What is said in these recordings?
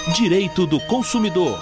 Direito do Consumidor.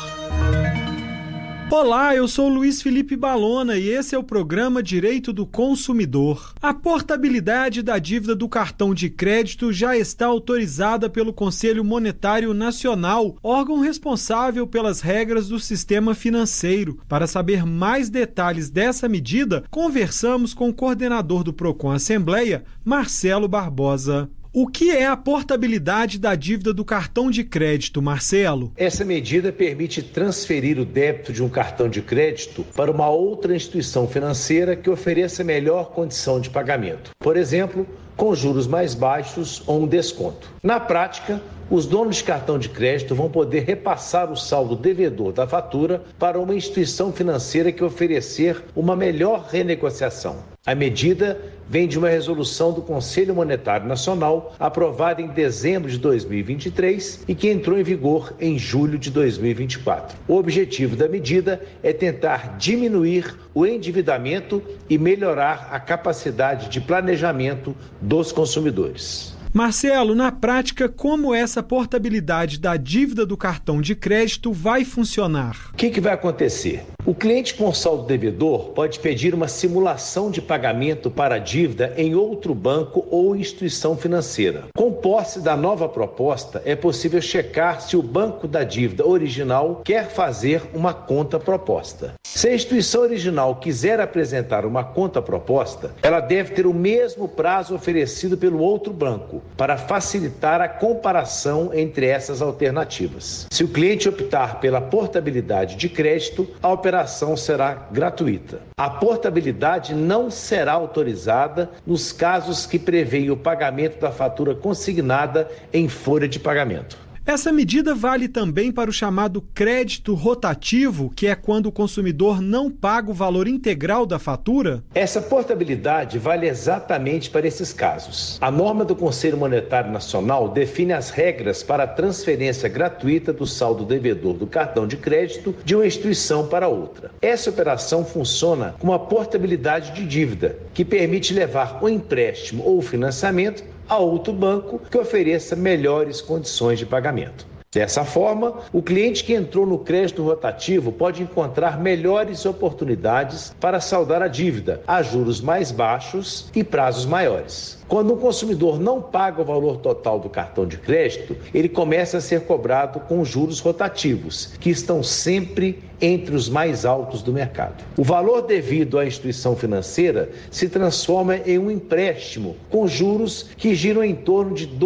Olá, eu sou Luiz Felipe Balona e esse é o programa Direito do Consumidor. A portabilidade da dívida do cartão de crédito já está autorizada pelo Conselho Monetário Nacional, órgão responsável pelas regras do sistema financeiro. Para saber mais detalhes dessa medida, conversamos com o coordenador do Procon Assembleia, Marcelo Barbosa. O que é a portabilidade da dívida do cartão de crédito, Marcelo? Essa medida permite transferir o débito de um cartão de crédito para uma outra instituição financeira que ofereça melhor condição de pagamento. Por exemplo, com juros mais baixos ou um desconto. Na prática, os donos de cartão de crédito vão poder repassar o saldo devedor da fatura para uma instituição financeira que oferecer uma melhor renegociação. A medida vem de uma resolução do Conselho Monetário Nacional, aprovada em dezembro de 2023 e que entrou em vigor em julho de 2024. O objetivo da medida é tentar diminuir o endividamento e melhorar a capacidade de planejamento dos consumidores. Marcelo, na prática, como essa portabilidade da dívida do cartão de crédito vai funcionar? O que vai acontecer? O cliente com saldo devedor pode pedir uma simulação de pagamento para a dívida em outro banco ou instituição financeira. Com posse da nova proposta, é possível checar se o banco da dívida original quer fazer uma conta proposta. Se a instituição original quiser apresentar uma conta proposta, ela deve ter o mesmo prazo oferecido pelo outro banco, para facilitar a comparação entre essas alternativas. Se o cliente optar pela portabilidade de crédito, a operação será gratuita. A portabilidade não será autorizada nos casos que prevêem o pagamento da fatura consignada em folha de pagamento. Essa medida vale também para o chamado crédito rotativo, que é quando o consumidor não paga o valor integral da fatura? Essa portabilidade vale exatamente para esses casos. A norma do Conselho Monetário Nacional define as regras para a transferência gratuita do saldo devedor do cartão de crédito de uma instituição para outra. Essa operação funciona como uma portabilidade de dívida, que permite levar o empréstimo ou o financiamento a outro banco que ofereça melhores condições de pagamento. Dessa forma, o cliente que entrou no crédito rotativo pode encontrar melhores oportunidades para saldar a dívida a juros mais baixos e prazos maiores. Quando um consumidor não paga o valor total do cartão de crédito, ele começa a ser cobrado com juros rotativos, que estão sempre entre os mais altos do mercado. O valor devido à instituição financeira se transforma em um empréstimo com juros que giram em torno de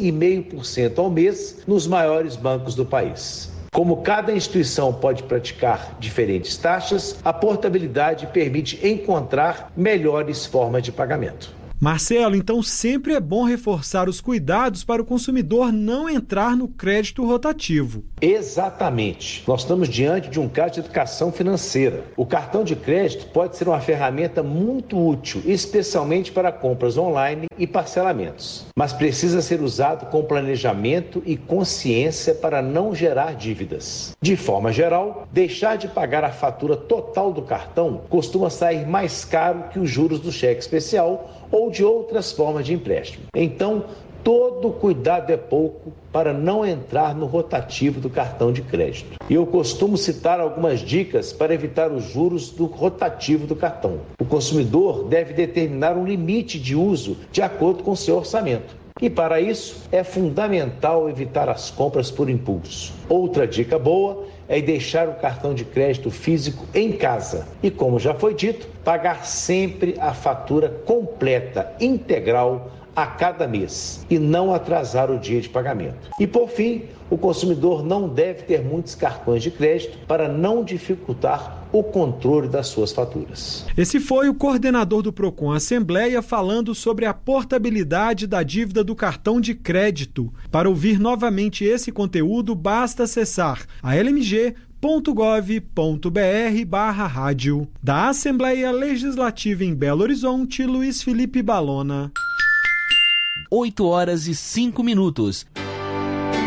12,5% ao mês nos maiores bancos do país. Como cada instituição pode praticar diferentes taxas, a portabilidade permite encontrar melhores formas de pagamento. Marcelo, então sempre é bom reforçar os cuidados para o consumidor não entrar no crédito rotativo. Exatamente. Nós estamos diante de um caso de educação financeira. O cartão de crédito pode ser uma ferramenta muito útil, especialmente para compras online e parcelamentos, mas precisa ser usado com planejamento e consciência para não gerar dívidas. De forma geral, deixar de pagar a fatura total do cartão costuma sair mais caro que os juros do cheque especial ou de outras formas de empréstimo. Então, todo cuidado é pouco para não entrar no rotativo do cartão de crédito. E eu costumo citar algumas dicas para evitar os juros do rotativo do cartão. O consumidor deve determinar um limite de uso de acordo com seu orçamento. E para isso, é fundamental evitar as compras por impulso. Outra dica boa é deixar o cartão de crédito físico em casa. E como já foi dito, pagar sempre a fatura completa, integral, a cada mês e não atrasar o dia de pagamento. E por fim, o consumidor não deve ter muitos cartões de crédito para não dificultar o controle das suas faturas. Esse foi o coordenador do Procon Assembleia falando sobre a portabilidade da dívida do cartão de crédito. Para ouvir novamente esse conteúdo, basta acessar a lmg.gov.br/rádio. Da Assembleia Legislativa em Belo Horizonte, Luiz Felipe Balona. 8 horas e 5 minutos.